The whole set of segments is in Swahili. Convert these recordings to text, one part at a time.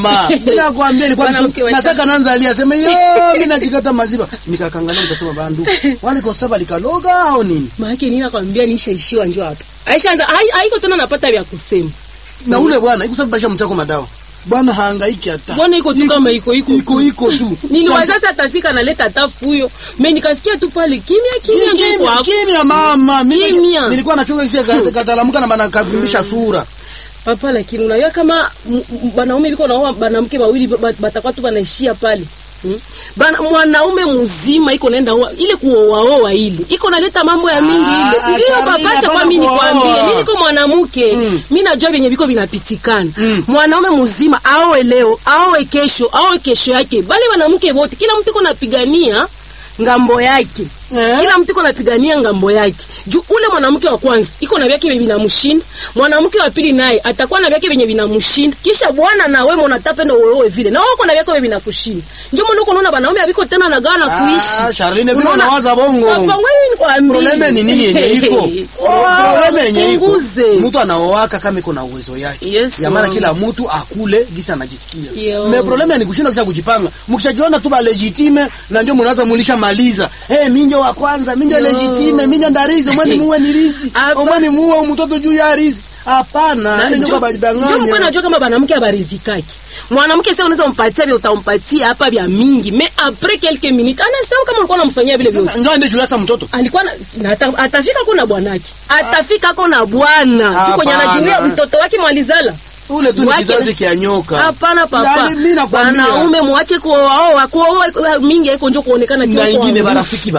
Bila kuambia ilikuwa nataka naanza alia sema yo mimi najikata maziwa nikakangalia nikasema bandu wale kwa sababu likaloga au nini maana nini nakwambia nishaishiwa njoo hapa Aisha haiko tena napata vya kusema na ule bwana iko sababu basha mtako madawa bwana hahangaiki hata bwana iko tu kama iko tu niliwaza atafika analeta tafu huyo mimi nikasikia tu pale kimya mama mimi nilikuwa nachunga hisia katalamuka na bana kavimbisha sura papa lakini unajua kama wanaume biko na wanawake wawili batakuwa tu wanaishia pale bana mwanaume mzima iko naenda ile kuoaoa ile iko naleta mambo ya mingi ile ndio papacha kwa mimi nikwambie mimi niko mwanamke mimi najua venye biko vinapitikana mwanaume mzima aoe leo aoe kesho yake bali wanawake wote kila mtu iko napigania ngambo yake kila mtu iko napigania ngambo yake juu ule mwanamke wa kwanza iko na vyake vinamshinda mwanamke wa pili naye atakuwa na vyake venye vinamshinda kisha bwana na wewe unatapenda wewe vile na wewe uko na vyake vinakushinda ndio maana uko unaona wanaume habiko tena na gawana kuishi Charline vile unawaza bongo probleme ni nini yenye iko probleme yenye iko mtu anaoaka kama iko na uwezo yake ya maana kila mtu akule gisa anajisikia me probleme ni kushinda kisha kujipanga mkishajiona tu ba legitime na ndio mnaanza mulisha maliza minjo wa kwanza minjo legitime minjo ndarizo mwani muwe ni rizi mwani muwe mtoto juu ya rizi hapana ndio badanganya ndio unajua kama mwanamke abarizikaki mwanamke sasa unaweza umpatia vile utampatia hapa vya mingi mais après quelques minutes anasema kama ulikuwa unamfanyia vile vile ndio ndio juu mtoto alikuwa atafika kuna bwanake atafika kuna bwana tu kwenye anajulia mtoto wake mwalizala ule tu ni kizazi kianyoka hapana papa wanaume muache kuoa mingi haiko njoo kuonekana kile kwa wengine barafiki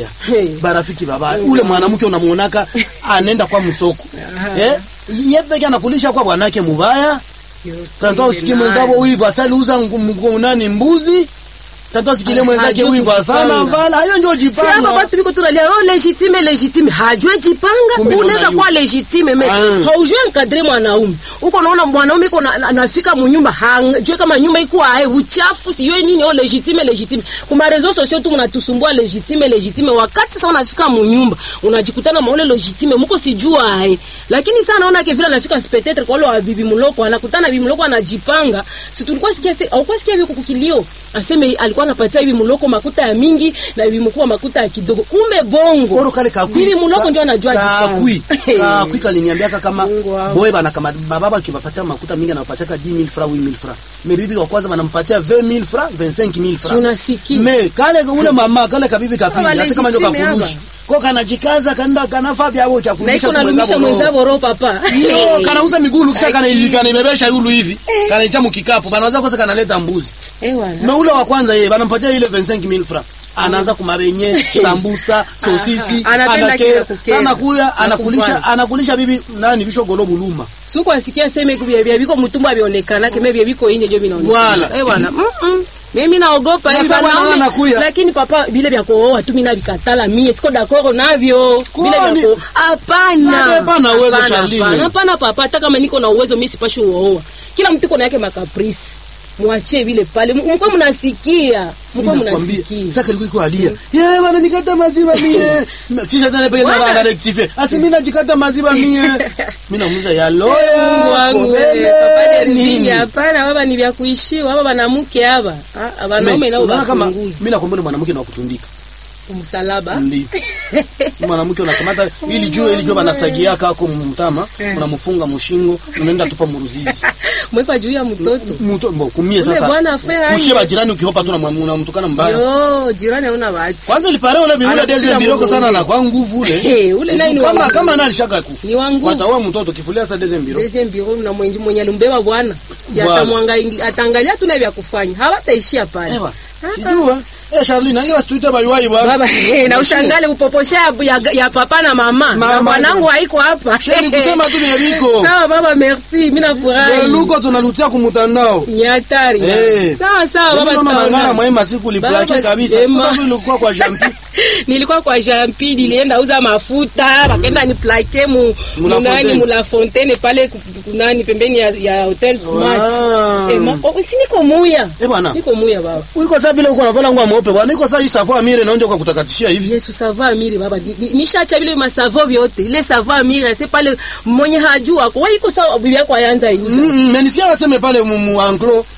babaya ule mwanamke unamuonaka anaenda kwa msoko yeye anakulisha kwa bwanake mubaya tanto usikie mwenzao huiva asali uza nani mbuzi tanto sikile mwenzake huiva sana vala hayo ndio jipanga sasa baba tuliko tunalia legitime hajue jipanga unaweza kuwa legitime mais haujue encadrer mwanaume uko naona mwanaume uko anafika mnyumba hajue kama nyumba iko uchafu sio nini legitime kuma reseaux sociaux tu mnatusumbua legitime wakati sasa unafika mnyumba unajikutana maole legitime mko sijua lakini sana naona ke vile anafika peut-être kwa wale bibi mloko anakutana bibi mloko anajipanga si tulikuwa sikia au kwa sikia viko kukilio aseme alikuwa anapatia hivi mloko makuta ya mingi na hivi mkuu makuta ya kidogo kumbe bongo oro kale kakui hivi mloko ndio anajua kakui kaliniambia kama boy bana kama baba kipapatia makuta mingi anapatia 10000 francs 8000 francs mais bibi kwa kwanza wanampatia 20000 francs 25000 francs unasikia mais kale ule mama kale kabibi kapili hasa kama ndio kafurushi kwa kanajikaza kanafaa bia hapo cha kulisha mwenzao roho papa kanauza miguu kisha kanibebesha yulu hivi kanaita mkikapu banaanza kwanza kanaleta mbuzi na ule wa kwanza yeye banampatia ile 25000 francs anaanza kumabenye sambusa sosisi sana kuya anakulisha bibi nani bisho golo buluma sio kwa sikia sema bia biko mtumba abionekana kama bia biko ine ndio vinaonekana bwana mimi naogopa hivi lakini papa vile vya kuoa tu mimi navikatala mimi siko d'accord navyo vile vya hapana papa hata kama niko na uwezo mimi sipashi uoa kila mtu kuna yake makaprisi muache vile pale mko mnasikia sasa kilikuwa alia yeye bana nikata maziwa mie kisha tena pale na bana rectifier asi mimi najikata maziwa mie mimi namuza ya loya papa nini hapana baba ni vya kuishiwa baba wanamke hapa wanaume nao bafunguzi mimi nakwambia mwanamke na kutundika msalaba ndio mwanamke unakamata ili jua banasagia kako mtama unamfunga mshingo unaenda tupa muruzizi mweka juu ya mtoto kumie sasa kusheba jirani ukihopa tu na mtukana mbaya jirani hauna bahati kwanza lipare ule biula deze mbiroko sana na kwa nguvu ule ule nani kama nani shaka ku ni wangu wataoa mtoto kifulia sasa deze mbiroko na mwenye alimbeba bwana si atamwangalia ataangalia tu na vya kufanya hawataishia pale sijua Charline nangi wasituite baliwai baba na ushangale upoposha ya papa na mama mwanangu haiko hapa sheni kusema tu ni biko sawa baba merci mimi nafurahi luko tunalutia kumtandao ni hatari sawa baba tunangana mwema siku liplake kabisa ulikuwa kwa Jampi nilikuwa kwa Jampi nilienda uza mafuta bakaenda ni plaquer mu la Fontaine pale kunani pembeni ya Hotel Smart niko muya niko muya baba uko sawa vile uko unavala ngwa mweupe bwana iko sawa savoir mire naonje kwa kutakatishia hivi Yesu savoir mire baba nishaacha vile masavo vyote ile savoir mire c'est pale mwenye hajua kwa iko sawa bibi yako ayanza hizo menisia waseme pale mu anglo